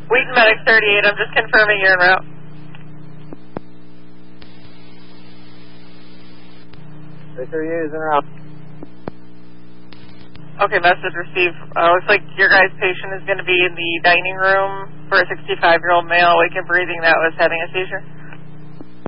Wheaton Medic 38, I'm just confirming you're en route. 38 is en route. Okay, message received. Looks like your guys' patient is going to be in the dining room for a 65-year-old male, awake and breathing, that was having a seizure.